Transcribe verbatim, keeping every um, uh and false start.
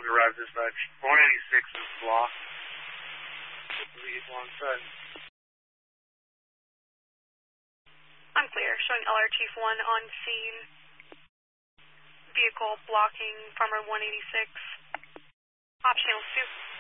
arrive dispatch. one eighty-six is blocked. Lead alongside. Unclear, showing L R Chief one on scene. Vehicle blocking Farmer one eighty-six. Op channel two.